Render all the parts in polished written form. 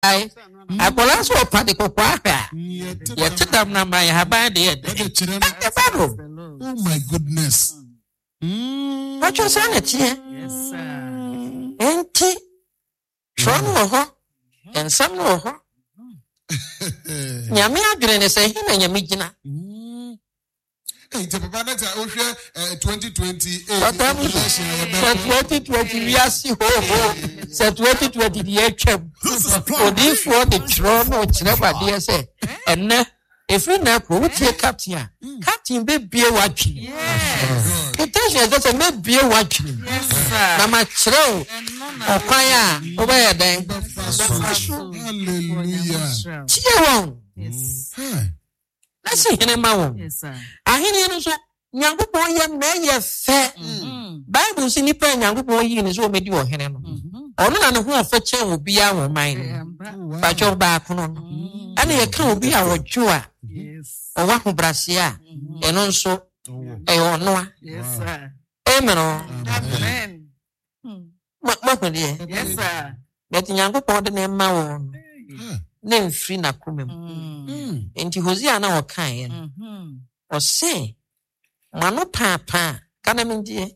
Akola so padi kokwa ha. Yet them na my habadi. Oh my goodness. What you saying here? Yes, sir. Enti. Trono ho. And some no ho. Nyame adwene say he na nyame gina. Hey, Papa, that's 2020. 2020 we are see ho. Say 2020 the HM. For this for the Trono never dear say. And if you na ko tie captain. Captain be bie watching. Yes. It tells you that may be watching. Yes, sir. Na ma chiro. Okwaya obey den. Hallelujah. Tie won. Yes. Let's see him ma. Yes, sir. Ahini no so Nyankopon ye me ye fe. Bible si ni pa Nyankopon yi ni so me di wo hene no. Ono na ne ho afa che obi a wo man no. Ba cho ba kono no. Ana ye ka obi a wo dwo a. Yes. O wa ho brase a. Eno nso e ono a. Yes, sir. Amen. Amen. Ma ho de. Yes, sir. Bet Nyankopon de ne ma wo no. Na mfiri na komem. Enti Hosea na wo kan ye. O se mano papa kana mendie.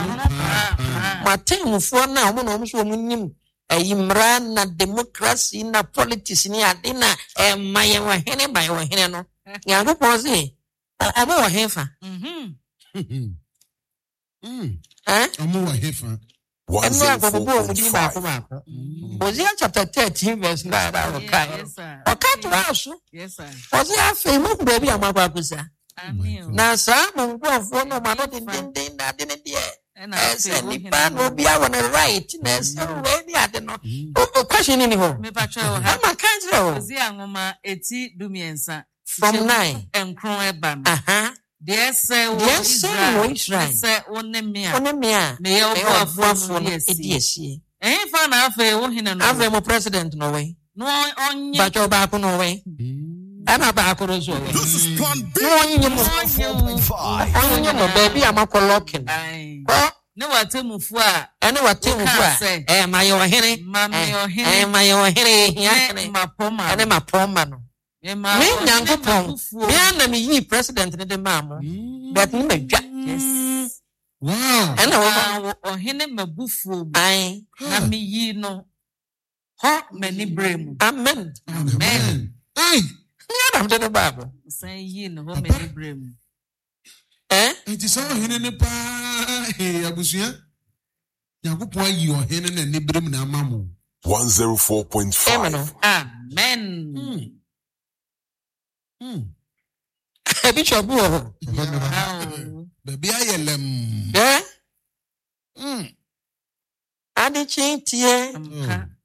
Matemufo na omo no so omunim ayimra na democracy na politics ni ade na maye wa hene ba wa hene no. Nyankopon se aba wa hefa. Omo wa hefa. Hosea chapter 13 verse 9. Yes, sir. Yes, sir. Hosea famous baby amabakusa. Amen. Na sa mo ngofo no ma no din na de ne de. Ese ni pa no bia won right na se we ni ade no. O question ni ho. Me pa twa ha. Ama kanjre ho. Hosea ngoma eti dumiensa. From 9. Enkron eba no. Aha. Yes, sir. Israel. Yes, sir. Onemia. Onemia. Me yo afo no ediesie. Fa na afa wo hina no. Afa mo president no we. No onye. Ba cho ba ko no we. Ana ba ko so we. This is plan B. Onye mo baby amakolocking. Ne watemufu a. Ene watemufu a. Mayo hene. Mayo hene. Ene mapoma. Ene mapoma no. Me Nyankopon. Me na me yi president ne de mamo. But me dwa. Yes. Wow. Ene wo ohene mabufu. Ai. Na me yi no. Ho mani bremu. Amen. Amen. Hey. Ngadam de Bible. Say yi no ho mani bremu. Enti so hene ne pa abusua. Nyankopon yi ohene na ne brem na amamo. 104.5. Amen. Bishop wo. Baby ayelem. Ade chintie.